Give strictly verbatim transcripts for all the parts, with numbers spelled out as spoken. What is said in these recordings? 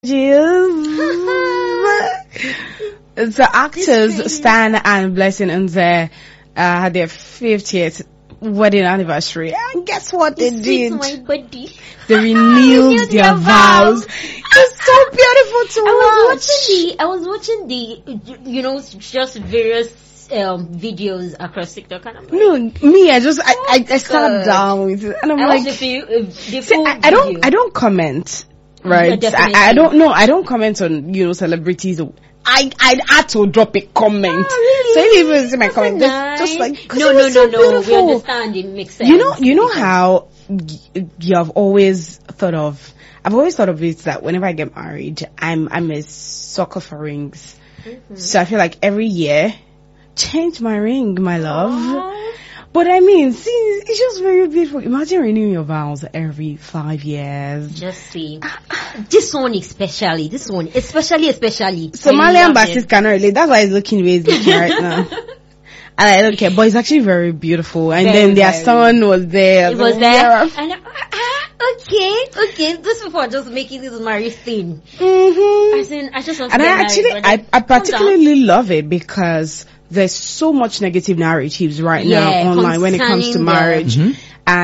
The actors Stan and Blessing Nze uh, had their fiftieth wedding anniversary, and guess what they It's did? My body. They renewed their vows. It's so beautiful to I was watch. watching the, I was watching the, you know, just various um, videos across TikTok, and I'm like, No, me, I just, I, I, I sat God. down with it, and I'm I like, watched the, few, uh, the see, full I, I don't, video. I don't comment, right? Yeah, I, I definitely. don't know, I don't comment on, you know, celebrities. I, I had to drop a comment. Oh, really? So if you even see my That's comment, nice. just like, 'cause no, it no, was no, so no. We beautiful. understand. It makes sense. You know, you know Because- how y- you have always thought of. I've always thought of it that whenever I get married, I'm I'm a sucker for rings. Mm-hmm. So I feel like every year, change my ring, my love. Aww. But I mean, see, it's just very beautiful. Imagine renewing your vows every five years. Just see. This one especially. This one especially, especially. I Somalian love Basis it. cannot relate. That's why he's looking the way he's looking right now. And I don't care, but it's actually very beautiful. And Very, then their very. son was there. It was So, there. yeah. And I, ah, okay, okay. These people are just making this marriage thing. Mhm. As in, I just want And to I get married, actually, but I, then- I Calm down. particularly love it because there's so much negative narratives right Yeah, now online when it comes to concerning marriage. the- Mhm.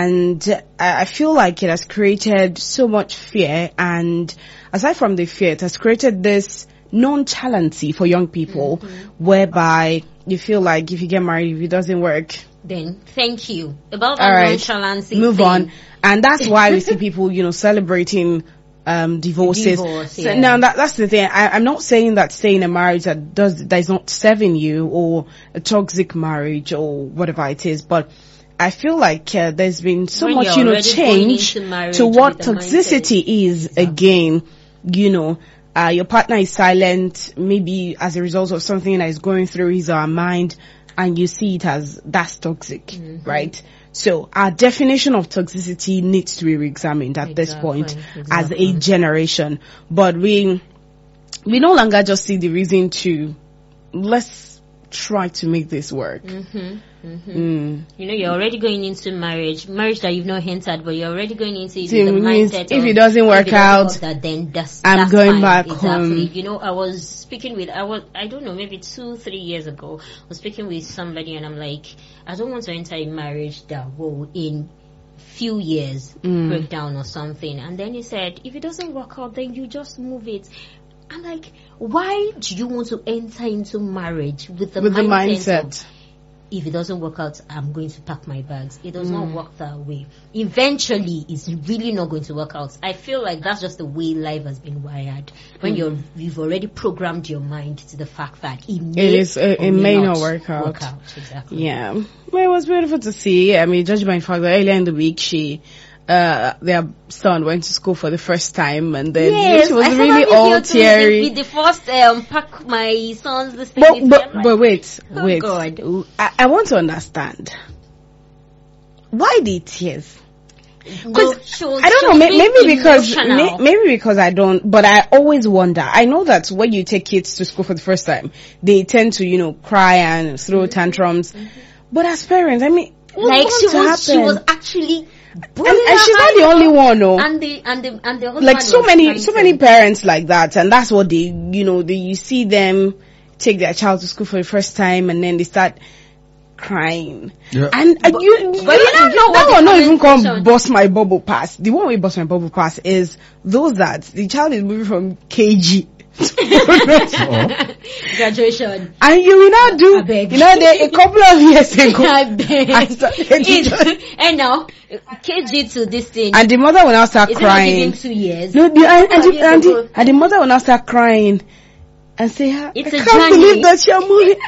And I I feel like it has created so much fear. And aside from the fear, it has created this nonchalancy for young people whereby you feel like if you get married, if it doesn't work, Then thank you about all that right, nonchalance. move thing. on. And that's why we see people, you know, celebrating um divorces. Divorce, So yeah. now that that's the thing. I, I'm not saying that staying in a marriage that does that is not serving you, or a toxic marriage, or whatever it is, but I feel like uh, there's been so When much, you're you know, already going change into marriage to what with a toxicity is again. You know, uh, your partner is silent, maybe as a result of something that is going through his or her mind, and you see it as that's toxic, Mm-hmm. right? So our definition of toxicity needs to be re-examined at this Exactly, point as a exactly. generation. But we we no longer just see the reason to let's try to make this work. Mm-hmm, mm-hmm. Mm. You know, you're already going into marriage, marriage that you've not hinted, but you're already going into it So with it the means mindset if of, it doesn't work if out, work that, then that's, I'm that's going fine. back exactly. home. You know, I was speaking with, I was, I don't know, maybe two, three years ago, I was speaking with somebody, and I'm like, I don't want to enter a marriage that will in few years Mm. break down or something. And then he said, if it doesn't work out, then you just move it. I'm like, why do you want to enter into marriage with the With the mindset, mindset. of, if it doesn't work out, I'm going to pack my bags? It does Mm. not work that way. Eventually, it's really not going to work out. I feel like that's just the way life has been wired. When Mm. you're, you've already programmed your mind to the fact that it may, It is. Uh, or it may not work out. Work out. Exactly. Yeah, well, it was beautiful to see. I mean, judging by the fact that earlier in the week, she, uh, their son went to school for the first time, and then Yes, she was I saw really that video all too, teary. With the first um, pack my son's this thing. But, this but, thing. I'm like, but wait, oh wait. God. I, I want to understand. Why the tears? no, she was- I don't she know, was may, being maybe because, may, emotional. maybe because I don't, but I always wonder. I know that when you take kids to school for the first time, they tend to, you know, cry and throw Mm-hmm. tantrums. But as parents, I mean, what's like going she to was, she happen? was actually, and, bawling and her she's not eyes the out. only one, no. And the and the and the husband Like so was many, trying so to- many parents like that, and that's what they, you know, they, you see them take their child to school for the first time, and then they start crying. Yeah. And uh, But- you, but you you know, don't know that what one the not even come conversation- bust my bubble pass. The one we bust my bubble pass is those that the child is moving from K G. Oh. graduation. And you will not do, I beg. you know, there, a couple of years ago, I beg. I started It's- and now K G to this thing. and the mother will now start Is it not crying. giving two years? No, the, and, and, Couple of the, years and, ago. the, and the mother will now start crying and say, I It's can't a journey. believe that you're moving.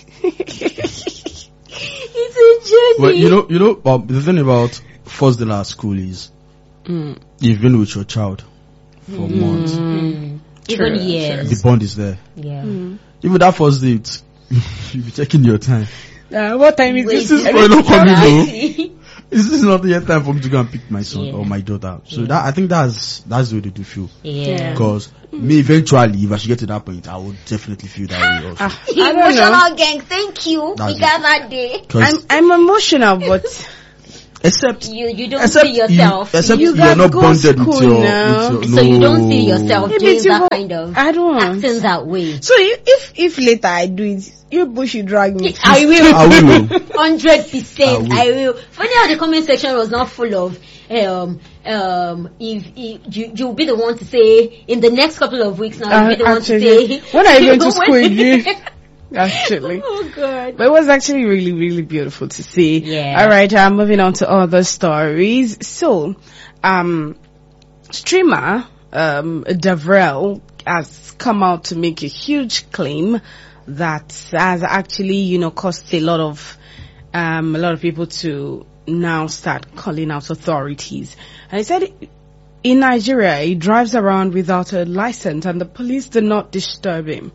It's a journey. Well, you know, you know, um, the thing about first day at school is Mm. you've been with your child for months. Mm. True, Even years. The bond is there. Yeah. Mm. Even that first date, you'll be taking your time. Uh, what time is Wait, this? This is I for need no to coming try. though. This is not yet time for me to go and pick my son Yeah. or my daughter. So Yeah. that I think that's that's the way they do feel. Yeah. Because me eventually, if I should get to that point, I would definitely feel that way also. Ah, I don't know. Emotional gang, thank you. That's We got that day. Because I'm I'm emotional, but Except You you don't except see yourself. You, except You you, gotta are not go bonded with school your, now. with your. so you don't no. see yourself Yeah, doing but you that go- kind of I don't want. acting that way. So you, if if later I do it, you bushy drag me. I will. I will. Hundred percent, I I will. Funny how the comment section was not full of um um. If, if you you'll be the one to say in the next couple of weeks now, you'll be the Uh, one to actually, say when are you going to When- school again? Actually. Oh God. But it was actually really, really beautiful to see. Yeah. All right, I'm moving on to other stories. So, um, streamer um, Davrel has come out to make a huge claim that has actually, you know, caused a lot of um, a lot of people to now start calling out authorities. And he said, in Nigeria, he drives around without a license, and the police do not disturb him.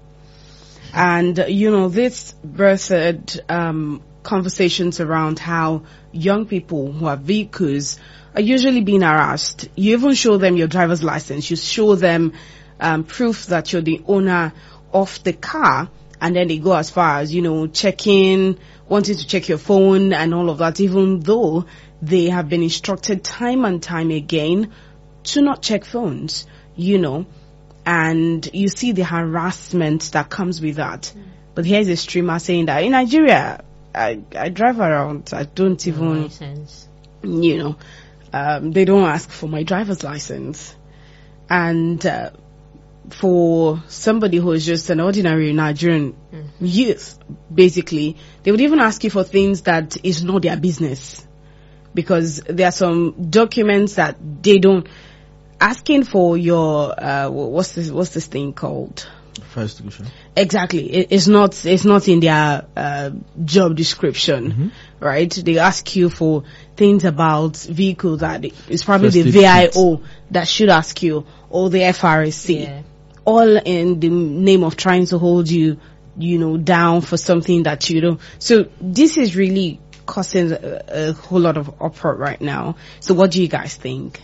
And, uh, you know, this birthed um, conversations around how young people who have vehicles are usually being harassed. You even show them your driver's license. You show them um, proof that you're the owner of the car. And then they go as far as, you know, checking, wanting to check your phone and all of that, even though they have been instructed time and time again to not check phones, you know. And you see the harassment that comes with that. Mm. But here's a streamer saying that in Nigeria, I, I drive around, I don't even, License. you know, um, they don't ask for my driver's license. And uh, for somebody who is just an ordinary Nigerian mm. youth, basically, they would even ask you for things that is not their business. Because there are some documents that they don't, asking for your uh what's this what's this thing called? Fire extinguisher. Exactly. It, it's not it's not in their uh, job description, mm-hmm. right? They ask you for things about vehicles that it's probably First the V I O kit. That should ask you, or the F R S C, yeah. all in the name of trying to hold you, you know, down for something that you don't. So this is really causing a, a whole lot of uproar right now. So what do you guys think?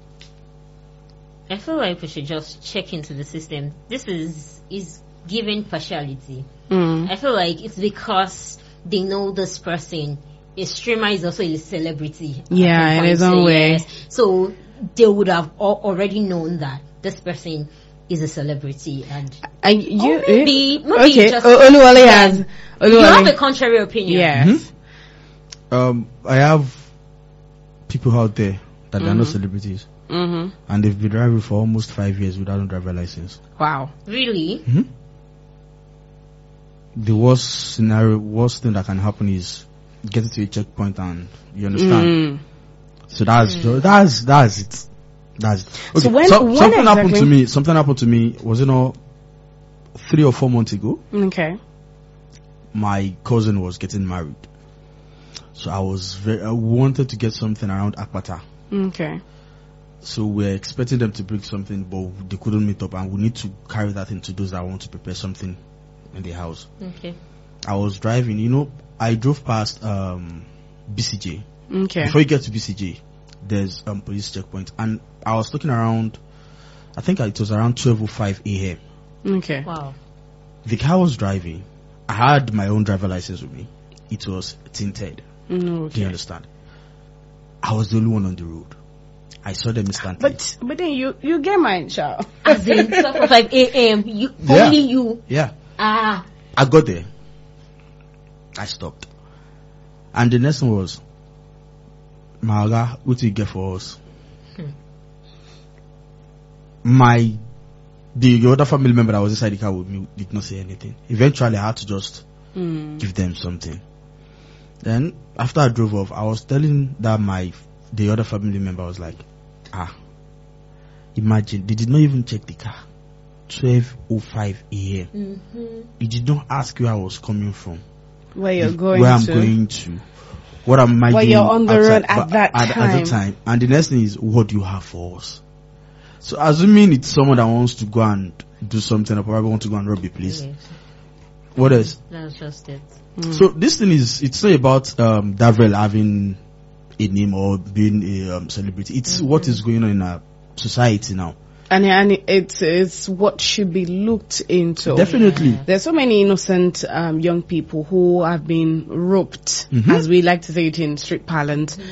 I feel like we should just check into the system. This is is giving partiality. Mm. I feel like it's because they know this person. A streamer is also a celebrity. Yeah, in his own way. Yes. So they would have al- already known that this person is a celebrity, and and you or maybe, maybe okay. just o- Oluwale has. Oluwale. You have a contrary opinion. Yes. Mm-hmm. Um, I have people out there that mm-hmm. are not celebrities. Mm-hmm. And they've been driving for almost five years without a driver license. Wow. Really? Mm-hmm. The worst scenario, worst thing that can happen is getting to a checkpoint and you understand. Mm. So that's mm. that's that's it. That's it. Okay. So when, so, when something exactly? happened to me. Something happened to me. Was it not three or four months ago? Okay. My cousin was getting married, so I was very. I wanted to get something around Akpata. Okay. So we're expecting them to bring something, but they couldn't meet up, and we need to carry that into those that want to prepare something in the house. Okay. I was driving, you know, I drove past um, B C J. Okay. Before you get to B C J, there's um police checkpoint, and I was looking around. I think it was around twelve oh five a.m. Okay. Wow. The car I was driving, I had my own driver license with me. It was tinted. Mm, okay. Do you understand? I was the only one on the road. I saw them instantly. But but then you you get mine, child. As in twelve oh five a.m. You Yeah. only you. Yeah. Ah. I got there. I stopped. And the next one was, Maga, what do you get for us? Hmm. My, the other family member that was inside the car with me did not say anything. Eventually, I had to just mm. give them something. Then, after I drove off, I was telling that my, the other family member was like, ah, imagine, they did not even check the car. twelve oh five a.m. Mm-hmm. He did not ask where I was coming from. Where you're going where to. I'm going to. What am I Where doing you're on the outside, road at that at, time. At the time. And the next thing is, what do you have for us? So assuming it's someone that wants to go and do something, or probably want to go and rob a place. Yes. What else? That's just it. Mm. So this thing is, it's not about um, Davrel having a name or being a um, celebrity. It's mm-hmm. what is going on in our society now. And and it's it's what should be looked into. Definitely, yeah. There's so many innocent um, young people who have been roped, mm-hmm. as we like to say it in street parlance, mm-hmm.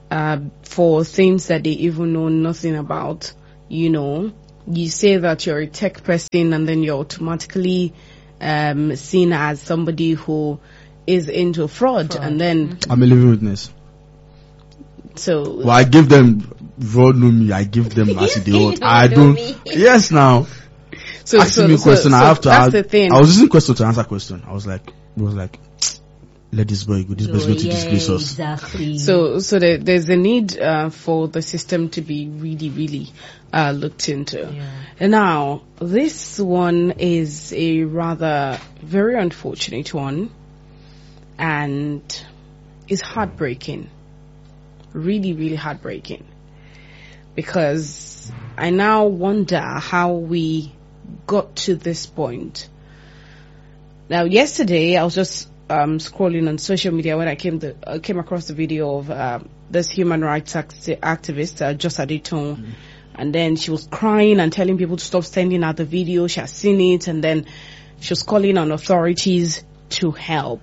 uh, for things that they even know nothing about. You know, you say that you're a tech person and then you're automatically um, seen as somebody who is into fraud, Fraud. and then I'm a living witness. so Well, I give them raw know me. I give them as they want. Raw I know don't. me. Yes, now. so Asking so, me a so, question, so I have to. that's I, the thing. I was using question to answer question. I was like, it was like, let this boy go. This boy is Oh, going to yeah, disgrace us. exactly. So, so there, there's a need uh, for the system to be really, really uh, looked into. Yeah. And now, this one is a rather very unfortunate one, and is heartbreaking. Really, really heartbreaking. Because I now wonder how we got to this point. Now, yesterday, I was just um, scrolling on social media when I came to, uh, came across the video of uh, this human rights acti- activist, uh, Joss Adetong. Mm. And then she was crying and telling people to stop sending out the video. She has seen it. And then she was calling on authorities to help.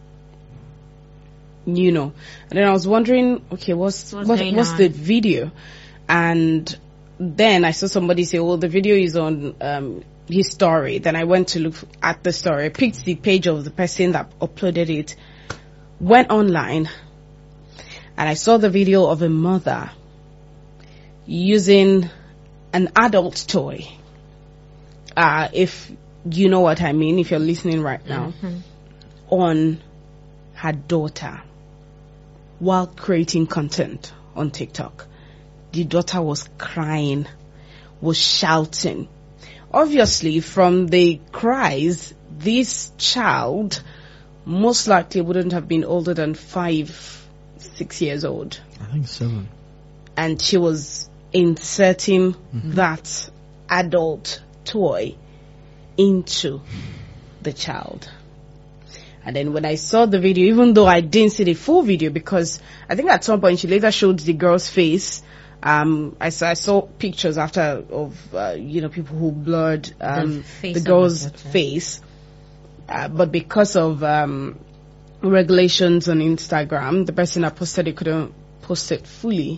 You know. And then I was wondering, okay, what's, What's what, going what's on? the video? And then I saw somebody say, well, the video is on um, his story. Then I went to look at the story. I picked the page of the person that uploaded it, went online, and I saw the video of a mother using an adult toy. Uh, if you know what I mean, if you're listening right now, Mm-hmm. on her daughter while creating content on TikTok. The daughter was crying, was shouting. Obviously, from the cries, this child most likely wouldn't have been older than five, six years old. I think seven. And she was inserting Mm-hmm. that adult toy into the child. And then when I saw the video, even though I didn't see the full video, because I think at some point she later showed the girl's face. Um, I saw, I saw pictures after of, uh, you know, people who blurred, um, The face the of girl's the daughter. face. Uh, but because of, um, regulations on Instagram, the person that posted it couldn't post it fully.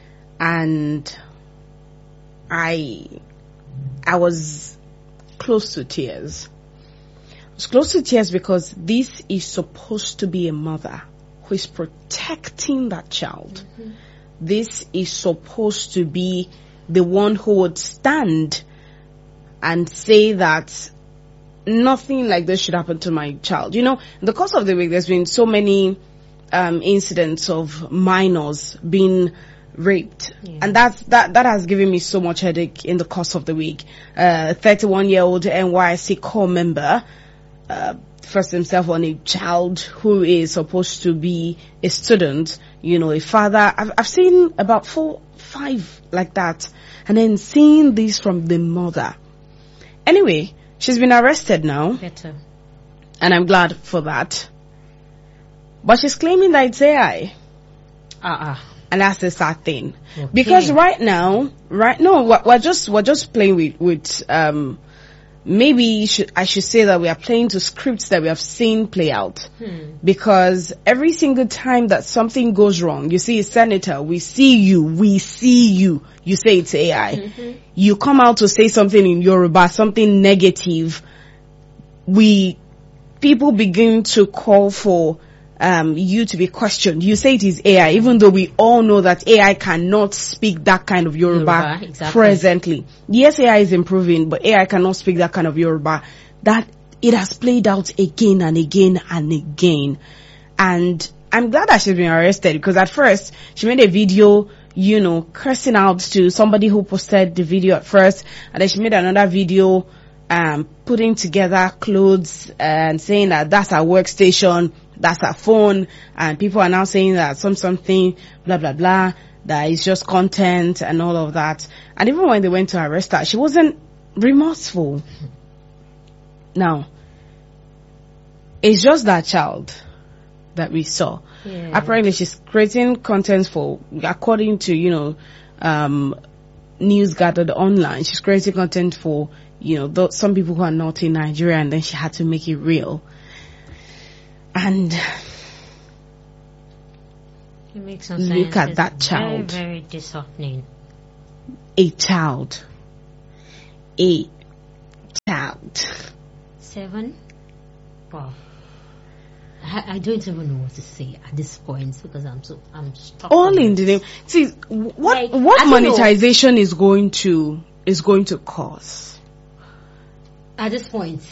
And I, I was close to tears. I was close to tears because this is supposed to be a mother who is protecting that child. Mm-hmm. This is supposed to be the one who would stand and say that nothing like this should happen to my child. You know, in the course of the week, there's been so many um, incidents of minors being raped, yeah. and that's that that has given me so much headache in the course of the week. Uh, thirty-one year old N Y C core member uh, forced himself on a child who is supposed to be a student, you know, a father. I've, I've seen about four, five like that, and then seeing this from the mother. Anyway, she's been arrested now, Better. and I'm glad for that. But she's claiming that it's A I. Uh-uh. And that's the sad thing. Okay. Because right now, right no, we're, we're just we're just playing with with um maybe should, I should say that we are playing to scripts that we have seen play out. Hmm. Because every single time that something goes wrong, you see a senator, we see you, we see you, you say it's A I. Mm-hmm. You come out to say something in Yoruba, something negative, we people begin to call for Um, you to be questioned. You say it is A I, even though we all know that A I cannot speak that kind of Yoruba, Yoruba, exactly. presently. Yes, A I is improving, but A I cannot speak that kind of Yoruba. That it has played out again and again and again. And I'm glad that she's been arrested, because at first she made a video, you know, cursing out to somebody who posted the video at first, and then she made another video um, putting together clothes and saying that that's her workstation, that's her phone, and people are now saying that some something, blah, blah, blah, that is just content and all of that. And even when they went to arrest her, she wasn't remorseful. Now, it's just that child that we saw. Yeah. Apparently, she's creating content for, according to, you know, um, news gathered online, she's creating content for, you know, th- some people who are not in Nigeria, and then she had to make it real. And It makes no Look sense. at It's that very, child. Very disheartening. A child. A child. Seven? Wow. I, I don't even know what to say at this point because I'm so I'm stuck. All on in it. the name. See, what Like, what I don't know. monetization is going to is going to cause? At this point.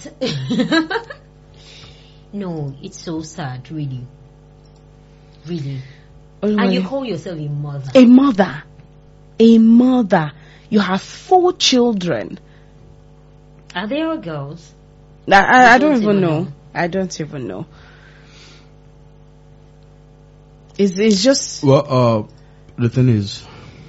No, it's so sad, really. Really. And you call yourself a mother. A mother. A mother. You have four children. Are they all girls? I, I, I You don't don't even even know. know. I don't even know. It's, it's just... Well, uh, the thing is,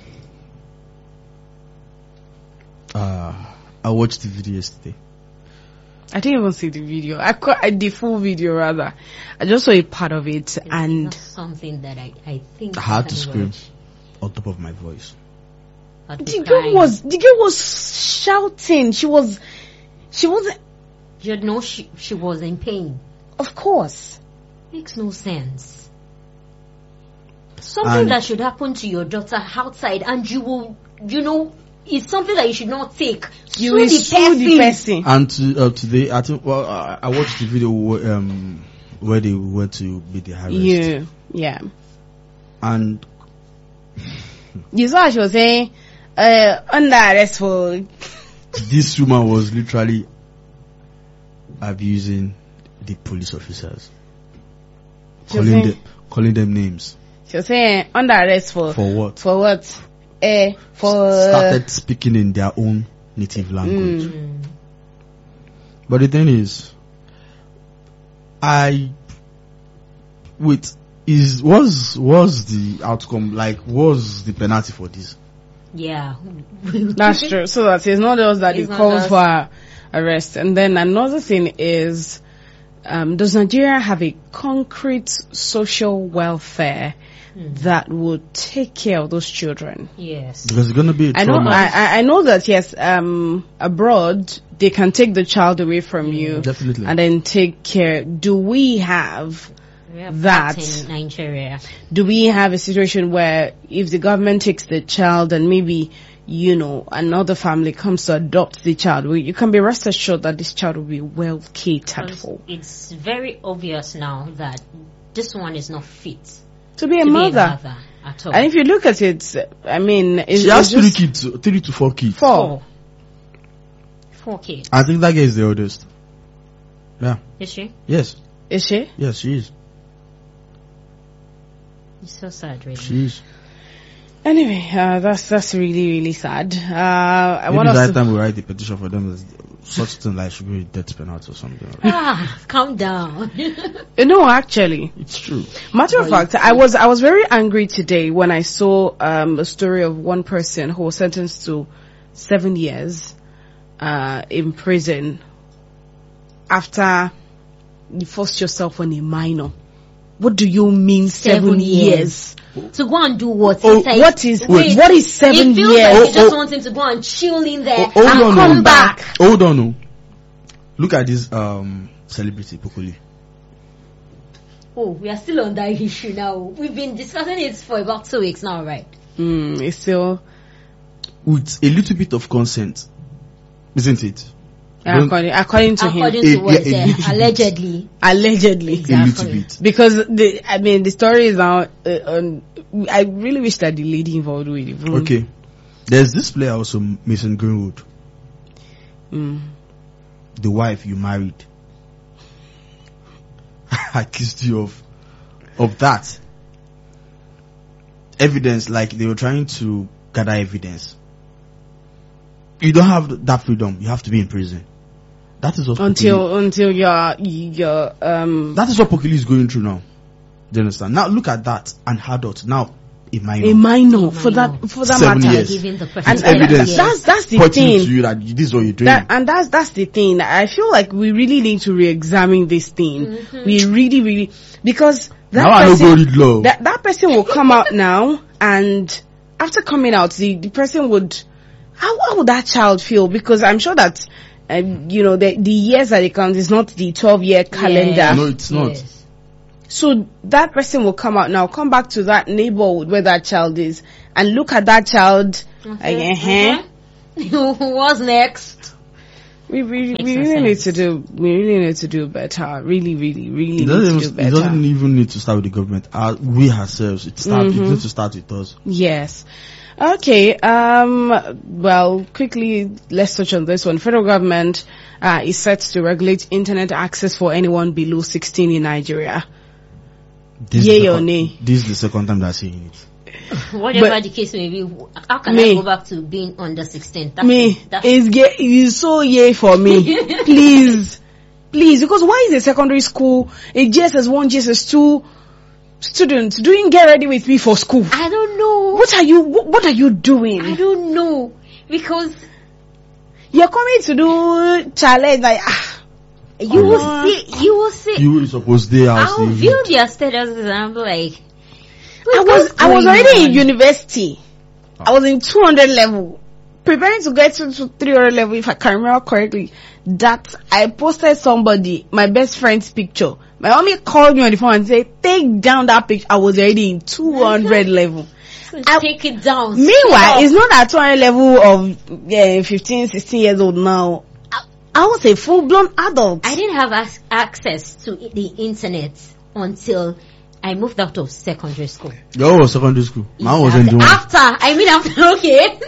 uh, I watched the video yesterday. I didn't even see the video. I caught uh, the full video rather. I just saw a part of it, It's and not something that I, I think I had I to can scream watch on top of my voice. at the the girl time. was the girl was shouting. She was, she wasn't. You know she, she was in pain. Of course, Makes no sense. Something And- that should happen to your daughter outside and you will, you know, it's something that you should not take. you Sue will the sue the person. And to, uh, today, I think, well, I, I watched the video where, um, where they went to be the arrest. Yeah, yeah. And You saw how she was saying, uh, under arrest for. this woman was literally abusing the police officers, She was calling saying- them, calling them names. She was saying under arrest for For what? for what? Eh, for Started speaking in their own native language. Mm. But the thing is, I wait. Is was was the outcome like? Was the penalty for this? Yeah. That's true. So that it's not just that It's it not calls just- for arrest. And then another thing is, um, does Nigeria have a concrete social welfare that would take care of those children? Yes. Because it's gonna be a I know, trauma. I, I- I know that yes, um, abroad they can take the child away from you Definitely. and then take care. Do we have? We have That- in Nigeria. Do we have a situation where if the government takes the child and maybe, you know, another family comes to adopt the child, well, you can be rest assured that this child will be well catered Because for. it's very obvious now that this one is not fit To be a to mother. be a mother at all. And if you look at it, I mean, it's, She has it's three just kids, three to four kids. four. Four. Four kids. I think that girl is the oldest. Yeah. Is she? Yes. Is she? Yes, she is. It's so sad, really. She is. Anyway, uh, that's that's really really sad. Uh, I Maybe want it's us that to, time we write the petition for them. There's such thing like should be death penalty or something. Ah, calm down. you know, actually, It's true. matter of fact, I was I was very angry today when I saw um, a story of one person who was sentenced to seven years uh, in prison after you forced yourself on a minor. What do you mean seven, Seven years? years. To go and do what? Oh, It's like- what is Wait, what is seven it feels years? like you Oh, just oh. want him to go and chill in there Oh, hold and on, come oh. back. Hold on, oh. Look at this um celebrity Pokoli. Oh, we are still on that issue now. We've been discussing it for about two weeks now, right? Mm, it's still With a little bit of consent, isn't it? uh, according, according to According him, to what yeah, a uh, little bit. allegedly. allegedly. A little Exactly. bit. Because the, I mean, the story is now. Uh, on, I really wish that the lady involved with it. Mm. Okay. There's this player also, Mason Greenwood, Mm. the wife you married. Accused you of of that. Evidence, like they were trying to gather evidence. You don't have that freedom. You have to be in prison. That is what Pokoli- Until until your your um that is what Pokoli is going through now. Do you understand? Now look at that, an adult, now a minor. a minor A for minor. that for that Seven matter. years. Giving the person And, seven and evidence. years. that's that's the pointing to thing. you that this is what you're doing. That, and that's that's the thing. I feel like we really need to re-examine this thing. We really, really because that now I know person, go read law. that that person will come out now, and after coming out, the the person would how, how would that child feel? Because I'm sure that um, you know the the years that it counts is not the twelve year calendar. No, it's not. Yes. So that person will come out now, come back to that neighborhood where that child is, and look at that child. Okay. Like, uh-huh. What's next? We, we, Makes we no really sense. need to do, we really need to do better. Really, really, really It need doesn't, to even, do it better. doesn't even need to start with the government. Uh, we ourselves, it start. Mhm. It needs to start with us. Yes. Okay. Um. Well, quickly, let's touch on this one. Federal government uh, is set to regulate internet access for anyone below sixteen in Nigeria. This Yay is the or second- nay? This is the second time they're saying it. Whatever But- the case may be, how can Me. I go back to being under sixteen? That's, Me, that's, it's gay, it's so yay for me. Please, please, because why is a secondary school, a G S S one, G S S two student doing get ready with me for school? I don't know. What are you? What, what are you I doing? don't know. Because You're coming to do challenge like ah. you will Uh, see, you will see. You were supposed to house. I'll view their status and I'm like, I was I was already in university. I was in two hundred level, preparing to get to, to three hundred level if I can remember correctly. That I posted somebody, my best friend's picture. My mommy called me on the phone and said, take down that picture. I was already in two hundred level. So I- take it down. Meanwhile, straight it's up. not at two hundred level of yeah, fifteen, sixteen years old now. I, I was a full-blown adult. I didn't have ac- access to the internet until I moved out of secondary school. Your was secondary school. Mine was in after, the one. after, I mean after, okay.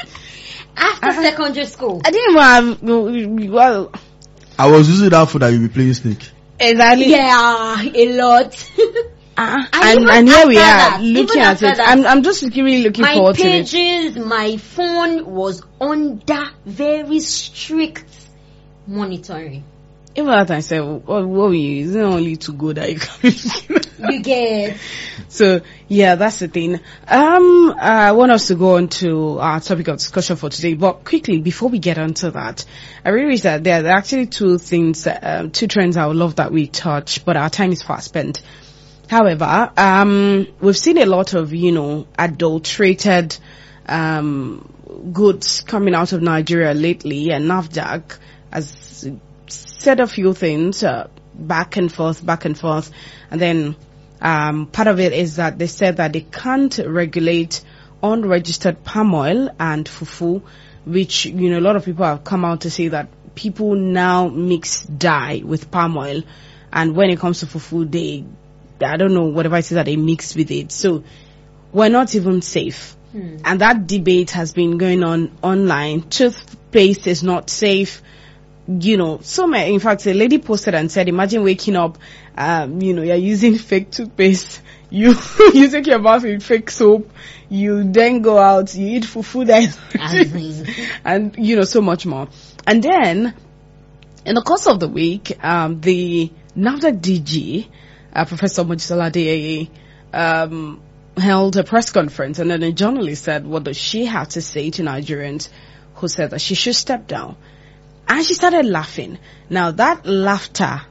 After secondary school. I didn't even have, well, I was using that phone that you be playing snake. exactly. Yeah, a lot. Uh, And and even and here we are after that, looking even at after it. that, I'm I'm just looking, really looking My forward to it. pages, my phone was under very strict monitoring. Even that I said, what, what were you? Is it only to go that you can? You get So yeah, that's the thing. Um, I want us to go on to our topic of discussion for today, but quickly before we get onto that, I realized that there are actually two things, um, two trends I would love that we touch, but our time is fast spent. However, um, we've seen a lot of, you know, adulterated um, goods coming out of Nigeria lately, and NAFDAC has said a few things uh, back and forth, back and forth, and then um, part of it is that they said that they can't regulate unregistered palm oil and fufu, which, you know, a lot of people have come out to say that people now mix dye with palm oil, and when it comes to fufu, they I don't know, whatever it is that they mix with it. So we're not even safe. Hmm. And that debate has been going on online. Toothpaste is not safe. You know, so many, in fact, a lady posted and said, imagine waking up, um, you know, you're using fake toothpaste. You, you take your bath with fake soap. You then go out, you eat fufu that is, and, you know, so much more. And then, in the course of the week, um, the NAFDAC D G, Uh, Professor Mojisola Adeyeye, um, held a press conference, and then a journalist said, what does she have to say to Nigerians who said that she should step down? And she started laughing. Now that laughter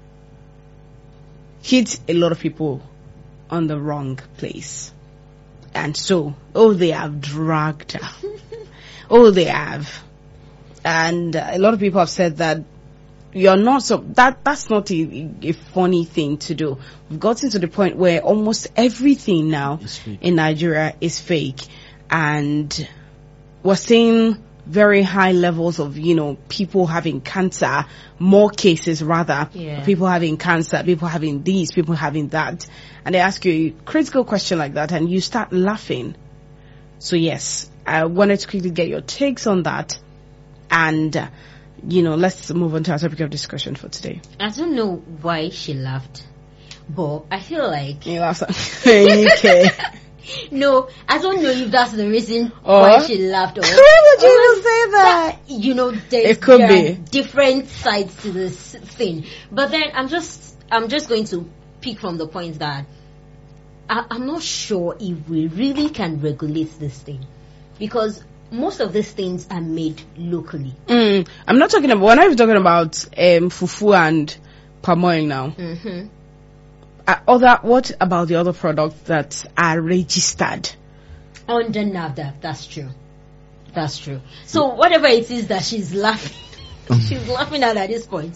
hit a lot of people on the wrong place. And so, oh, they have dragged her. Oh, they have. And uh, a lot of people have said that you're not so that that's not a, a funny thing to do. We've gotten to the point where almost everything now in Nigeria is fake, and we're seeing very high levels of, you know, people having cancer, more cases rather, yeah. people having cancer, people having this, people having that, and they ask you a critical question like that and you start laughing. So yes, I wanted to quickly get your takes on that, and uh, you know, let's move on to our topic of discussion for today. I don't know why she laughed, but I feel like You laughed. Okay. no, I don't know if that's the reason Or- why she laughed. Or Why would you or even say that? You know, there, It could there be. are different sides to this thing. But then I'm just, I'm just going to pick from the point that I, I'm not sure if we really can regulate this thing, because most of these things are made locally. Mm, I'm not talking about, when I'm talking about um, fufu and palm oil now. Mm-hmm. Uh, other, what about the other products that are registered? Under NAFDAC, that's true. That's true. So whatever it is that she's laughing, she's laughing at at this point,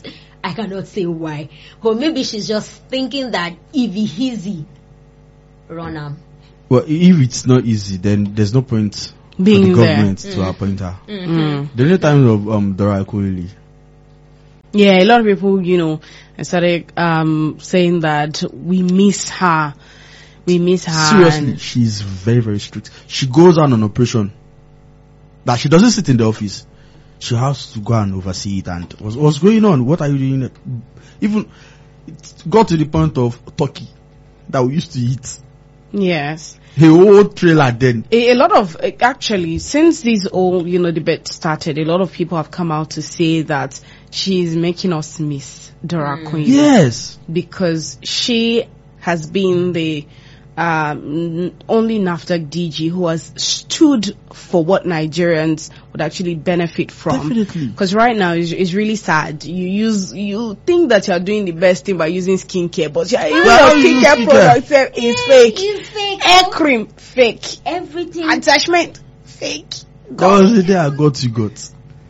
I cannot say why. But maybe she's just thinking that if it's easy, run am. Well, if it's not easy, then there's no point Being for the there. government Mm. to appoint her. Mm-hmm. The only time of um, Dora Akureli. Yeah, a lot of people, you know, started um, saying that we miss her. We miss her. Seriously, and- she's very, very strict. She goes on an operation that she doesn't sit in the office. She has to go and oversee it. And what's, what's going on? What are you doing? Even it got to the point of turkey that we used to eat. Yes. The whole trailer then. A, a lot of, uh, actually, since this whole, you know, debate started, a lot of people have come out to say that she's making us miss Dora Queen. Yes. Because she has been the um, only NAFTA D G who has stood for what Nigerians would actually benefit from. Definitely. Because right now it's, it's really sad. You use, you think that you're doing the best thing by using skincare, but yeah, even Well, your you use skincare skincare. product sef is fake. It's fake. Hair cream, fake. Everything. Attachment, fake. That was the day I got you got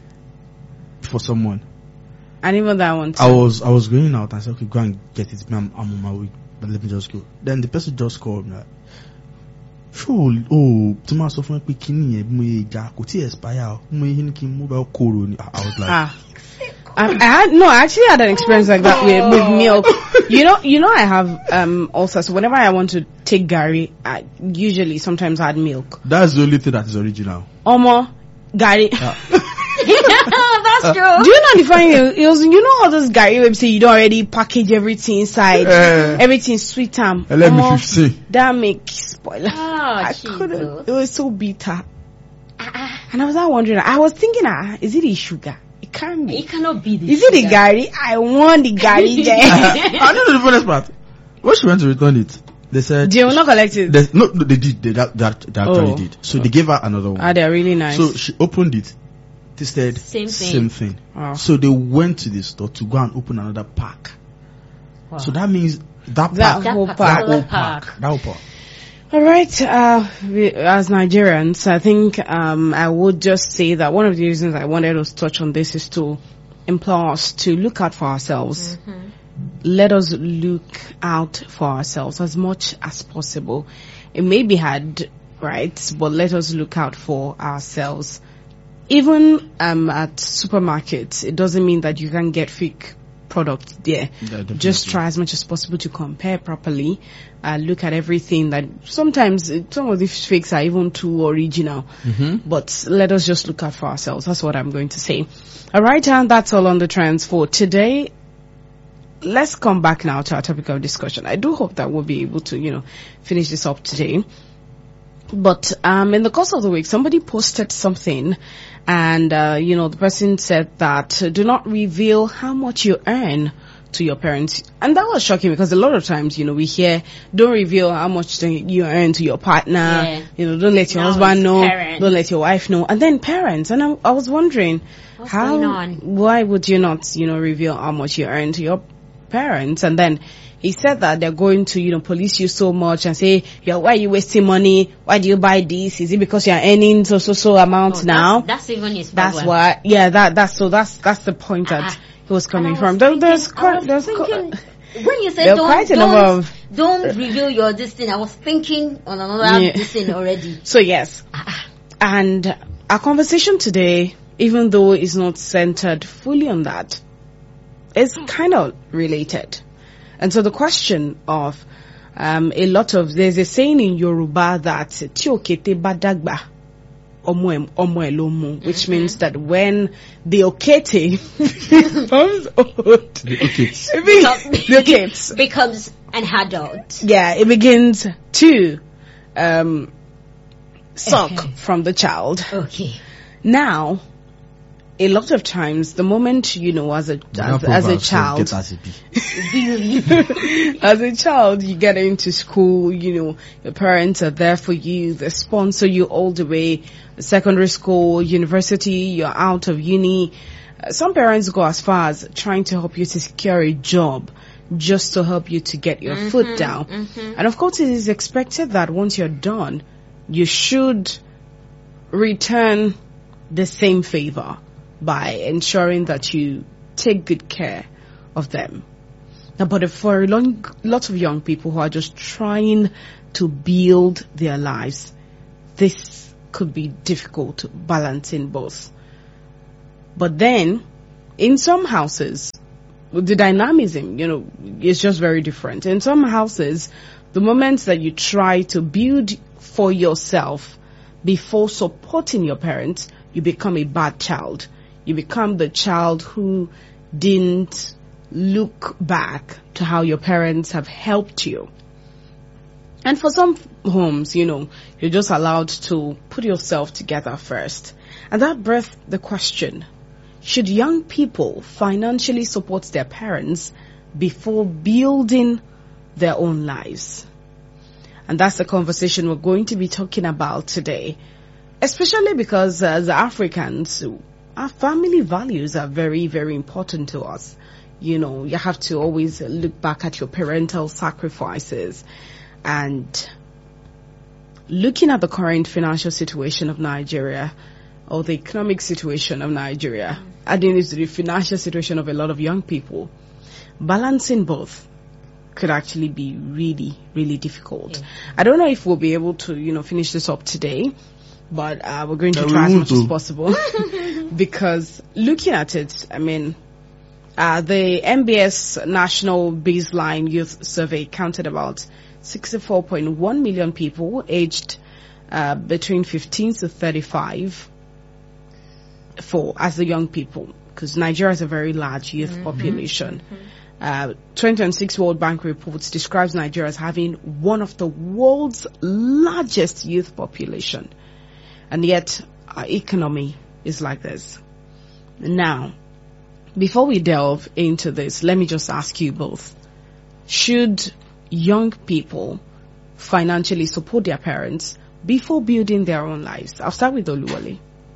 for someone. And even that one too. I was I was going out. I said, okay, go and get it. I'm, I'm on my way, but let me just go. Then the person just called me. Like, sure, oh, Thomas of my bikini, me ja, could he expire? Me hinking mobile coro. I was like, Ah. I, I had no, I actually had an experience like that with, with milk. You know, you know, I have um also. So whenever I want to take Gary, I usually sometimes add milk. that's the only thing that is original. Omo, Gary. That's true. Do you know the funny thing? It was, you know, all those Gary websites, you don't already package everything inside, Eh. everything sweet am. Let me Omo, fifteen. that make spoiler. Oh, I Jesus. couldn't. It was so bitter. And I was not wondering. I was thinking, ah, is it the sugar? It can't be. It cannot be the Is it the sugar. Gary? I want the Gary there. I don't know the funniest part. When she went to return it, they said They will not collect it. they, no, no, they did. They that that they actually Oh. did. So they gave her another one. Ah, they're really nice. So she opened it. Tasted Same thing. same thing. Wow. So they went to the store to go and open another pack. Wow. So that means that, That pack, whole That pack. that whole pack. pack, that whole pack. All right. Uh, we, as Nigerians, I think um, I would just say that one of the reasons I wanted us to touch on this is to implore us to look out for ourselves. Mm-hmm. Let us look out for ourselves as much as possible. It may be hard, right? But let us look out for ourselves. Even um, at supermarkets, it doesn't mean that you can get fake product there. Yeah, Just definitely. try as much as possible to compare properly. Uh, look at everything. That sometimes uh, some of these fakes are even too original. Mm-hmm. But let us just look out for ourselves. That's what I'm going to say. All right, and that's all on the trends for today. Let's come back now to our topic of discussion. I do hope that we'll be able to, you know, finish this up today. But um, in the course of the week, somebody posted something, and uh, you know, the person said that uh, do not reveal how much you earn to your parents, and that was shocking because a lot of times, you know, we hear don't reveal how much you earn to your partner. Yeah. You know, don't let your Now husband it's know, parents. don't let your wife know, and then parents. And I, I was wondering, What's how, going on? why would you not, you know, reveal how much you earn to your parents? And then he said that they're going to, you know, police you so much and say, yeah, why are you wasting money? Why do you buy this? Is it because you're earning so, so, so amount Oh, now? That's, that's even his That's problem. why, yeah, that, that's, so that's, that's the point that Ah, he was coming And I from. was There, thinking- there's I quite, was there's thinking, quite, when you said there are don't, quite a don't, number of- don't reveal your this thing, I was thinking on another Yeah. this thing already. so yes. Ah, And our conversation today, even though it's not centered fully on that, is kind of related. And so the question of um, a lot of, there's a saying in Yoruba that "Tí òkété bá dàgbà, ọmọ ẹ̀- ọmọ ẹ̀ ló mú," which means that when the okete becomes old, The- okay. it be- the okete, becomes an adult. yeah, it begins to um, suck Okay. from the child. Okay. Now, a lot of times, the moment, you know, as a as, That as a proverb says, child, get as it be. Really? as a child, you get into school, you know, your parents are there for you, they sponsor you all the way, secondary school, university, you're out of uni. Uh, Some parents go as far as trying to help you to secure a job just to help you to get your foot down. And of course, it is expected that once you're done, you should return the same favor by ensuring that you take good care of them. Now, but for a long, lots of young people who are just trying to build their lives, this could be difficult balancing both. But then, in some houses, the dynamism, you know, is just very different. In some houses, the moment that you try to build for yourself before supporting your parents, you become a bad child. You become the child who didn't look back to how your parents have helped you. And for some homes, you know, you're just allowed to put yourself together first. And that birthed the question, should young people financially support their parents before building their own lives? And that's the conversation we're going to be talking about today, especially because as Africans, our family values are very, very important to us. You know, you have to always look back at your parental sacrifices. And looking at the current financial situation of Nigeria, or the economic situation of Nigeria, adding it to the financial situation of a lot of young people, balancing both could actually be really, really difficult. Yeah. I don't know if we'll be able to, you know, finish this up today, but uh, we're going to yeah, try as much to. as possible. Because looking at it, I mean, uh, the M B S National Baseline Youth Survey counted about sixty-four point one million people aged uh, between fifteen to thirty-five for as the young people, because Nigeria is a very large youth mm-hmm. population. Mm-hmm. Uh, twenty twenty-six World Bank reports describes Nigeria as having one of the world's largest youth population, and yet our economy is like this. Now, before we delve into this, let me just ask you both: should young people financially support their parents before building their own lives? I'll start with Oluwole.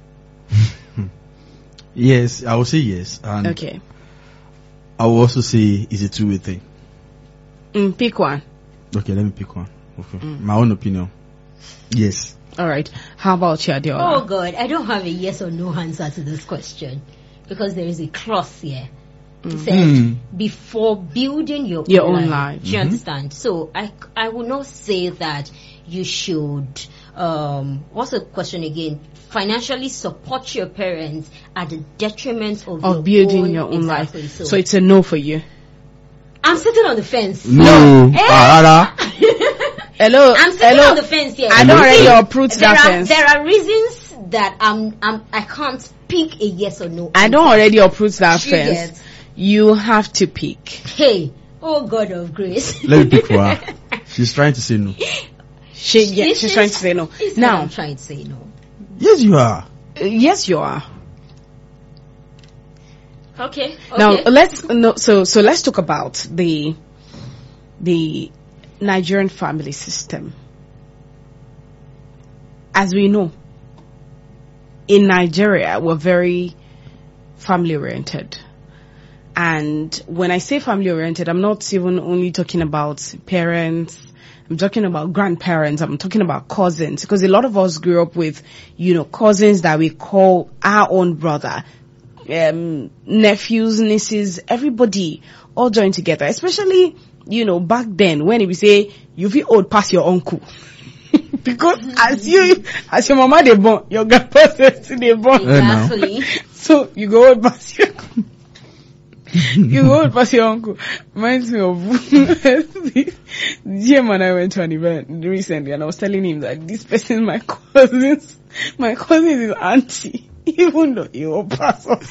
Yes, I will say yes. And okay. I will also say it's a two-way thing. Mm, pick one. Okay, let me pick one. Okay, mm. My own opinion. Yes. All right. How about you, Adiola? Oh God, I don't have a yes or no answer to this question because there is a clause here. It mm. said mm. before building your, your own, own life. life. Do you Mm-hmm. understand? So I I will not say that you should. Um, what's the question again? Financially support your parents at the detriment of, of your building own, your own exactly. life. So, so it's a no for you. I'm sitting on the fence. No. Eh? Ah, Hello. I'm sitting Hello. on the fence here. I don't already uproot there that are, fence. There are reasons that I'm, I'm I can't pick a yes or no. I don't already uproot that You fence. get. You have to pick. Hey, oh God of grace. Let me pick for her. She's trying to say no. She, yeah, This she's is- trying to say no. It's Now, not I'm trying to say no. Yes, you are. uh, yes, you are. Okay. okay. Now let's no. So so let's talk about the the Nigerian family system. As we know, in Nigeria, we're very family oriented. And when I say family oriented, I'm not even only talking about parents. I'm talking about grandparents. I'm talking about cousins, because a lot of us grew up with, you know, cousins that we call our own brother, um, nephews, nieces, everybody all joined together. Especially, you know, back then when we say you feel old past your uncle. Because as you, as your mama they born, your grandpa says they born. Exactly. So you go old past your you go old past your uncle. Reminds me of Jim and I went to an event recently, and I was telling him that this person is my cousin's my cousin is auntie, even though he will pass us.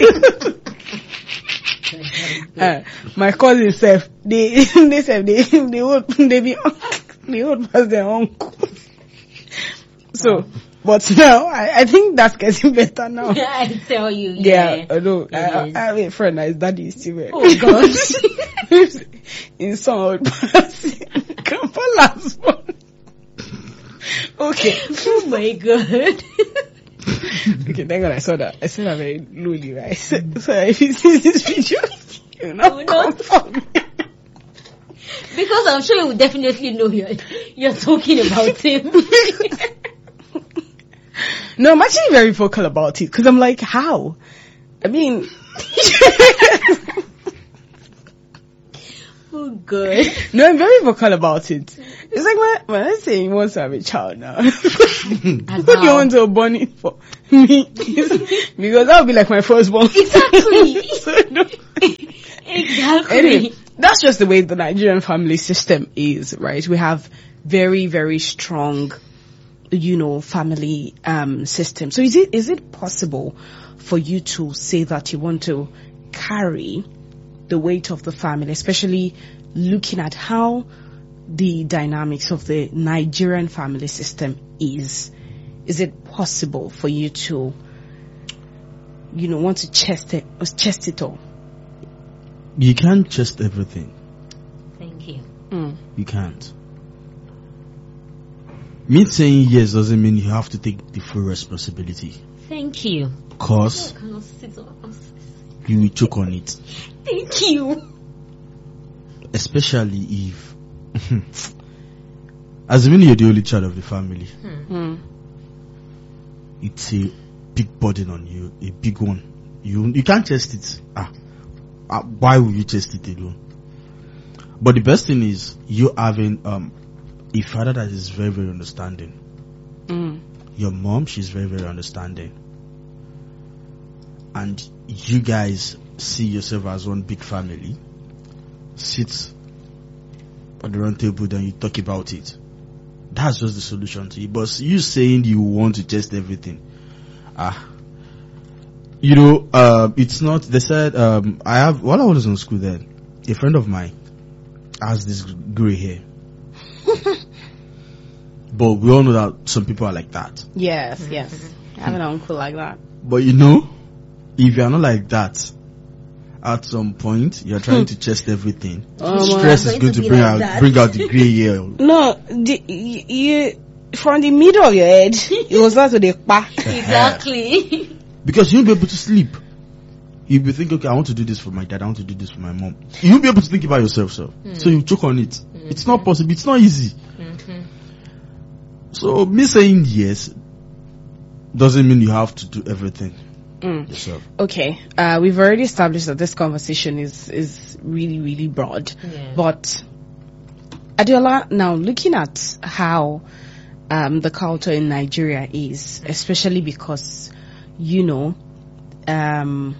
uh, my cousin self, they they said they they would they be they would pass their uncle. So, but now I, I think that's getting better now. I tell you, yeah. Yeah, I know. It I, is. I have a friend that his daddy is still there. Oh gosh. In some old person. Grandpa last one. Okay. Oh my God. Okay, thank God I saw that. I saw that very lowly, right? So, so if you see this video, you know, Oh, no. come for me. Because I'm sure you will definitely know you're, you're talking about him. No, I'm actually very vocal about it, because I'm like, how? I mean, God. No, I'm very vocal about it. It's like when, when I say he wants to have a child now. What do you want to born it for? Me? Because that would be like my firstborn. Exactly. So, no. Exactly. Anyway, that's just the way the Nigerian family system is, right? We have very, very strong, you know, family um system. So is it is it possible for you to say that you want to carry the weight of the family, especially looking at how the dynamics of the Nigerian family system is? Is it possible for you to, you know, want to chest it, chest it all? You can't chest everything. Thank you. Mm. You can't. Me saying yes doesn't mean you have to take the full responsibility. Thank you. Cause I cannot sit on- you will choke on it. Thank you. Especially if, assuming you're the only child of the family, Mm. it's a big burden on you, a big one. You you can't chest it. Ah, ah, why would you chest it alone? But the best thing is you having um a father that is very very understanding. Mm. Your mom, she's very very understanding, and you guys see yourself as one big family. Sit at the round table, then you talk about it. That's just the solution to it. But you saying you want to test everything, ah, you know, uh, it's not. They said um, I have while I was in school then, a friend of mine has this gray hair. But we all know that some people are like that. Yes, yes. I have an uncle like that. But you know, if you are not like that, at some point you're trying to chest everything. Um, Stress I'm is going going to to be bring like out that. bring out the grey hair. No, the, you, you from the middle of your head, it was not to the back. Exactly. Because you won't be able to sleep. You'll be thinking, okay, I want to do this for my dad, I want to do this for my mom. You won't be able to think about yourself, so so you choke on it. Mm-hmm. It's not possible. It's not easy. Mm-hmm. So me saying yes doesn't mean you have to do everything Mm. yourself. Okay, uh, we've already established that this conversation is is really really broad, Yeah. but Adeola, now looking at how um, the culture in Nigeria is, especially because you know, um,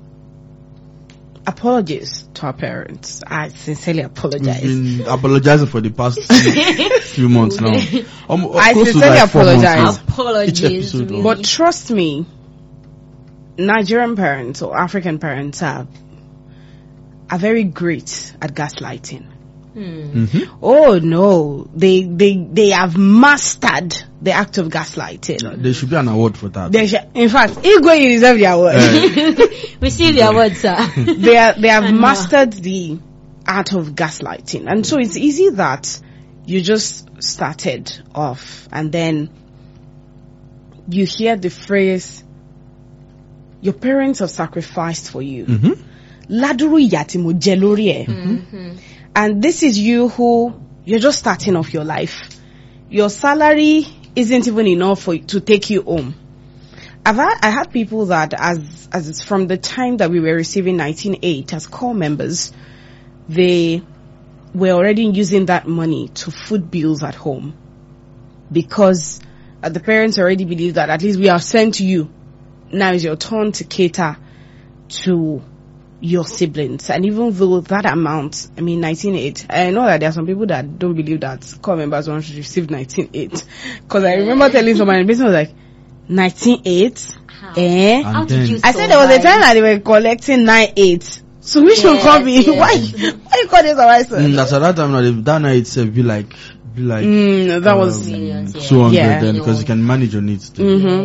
apologies to our parents. I sincerely apologize. We've been apologizing for the past few, few months now. Um, I close to sincerely like four months apologize. now. Apologies. Each episode, really. But trust me, Nigerian parents or African parents are are very great at gaslighting. Hmm. Mm-hmm. Oh no, they they they have mastered the act of gaslighting. There should be an award for that. They sh- in fact, Igwe, you deserve the award. Uh, Receive your award, sir. they are, they have I know. mastered the art of gaslighting, and so it's easy that you just started off and then you hear the phrase, "Your parents have sacrificed for you." mm-hmm. Laduru ìyà tí mo jẹ lórí ẹ̀. Mm-hmm. And this is you who you're just starting off your life. Your salary isn't even enough for to take you home. I've had, I had people that as as it's from the time that we were receiving nineteen eight as core members, they were already using that money to food bills at home because uh, the parents already believe that at least we have sent you. Now is your turn to cater to your siblings. And even though that amount, I mean nineteen eight, I know that there are some people that don't believe that core members want to receive nineteen eight. Because I remember telling someone in business was like, nineteen eight? How? Eh? And How then- did you I said there was a time that they were collecting nine eight. So which one Yes, call me? yes. Why? Why you call this alright, sir? Mm, that's at that time now. the- That night itself be like be like Mm, that was Millions, yeah. two hundred Yeah. then because you can manage your needs. Too. Mhm.